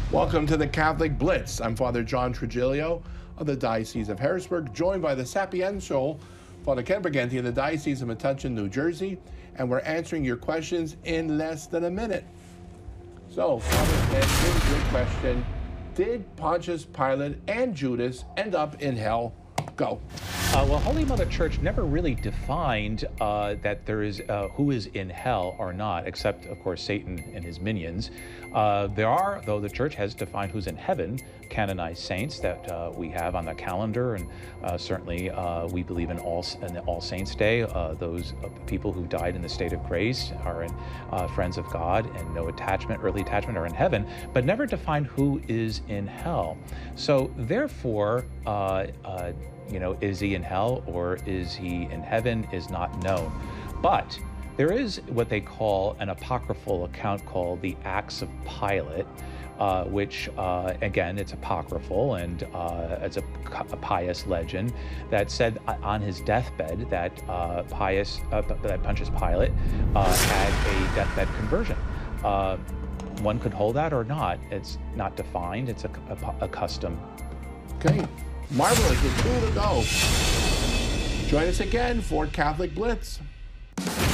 Welcome to the Catholic Blitz. I'm Father John Trigilio of the Diocese of Harrisburg, joined by the sapiential Father Ken Briganti of the Diocese of Metuchen, New Jersey, and we're answering your questions in less than a minute. So, Father Ken, here's your question. Did Pontius Pilate and Judas end up in hell? Go. Well, Holy Mother Church never really defined that there is who is in hell or not, except, of course, Satan and his minions. There are, though, the Church has defined who's in heaven, canonized saints that we have on the calendar, and certainly we believe in All Saints' Day. Those people who died in the state of grace are in friends of God and no attachment, early attachment, are in heaven, but never defined who is in hell. So, therefore, is he in hell or is he in heaven is not known. But there is what they call an apocryphal account called the Acts of Pilate, which, again, it's apocryphal and it's a pious legend that said on his deathbed that Pontius Pilate had a deathbed conversion. One could hold that or not. It's not defined. It's a custom. Okay. Marvelous. With 2 to go. Join us again for Catholic Blitz.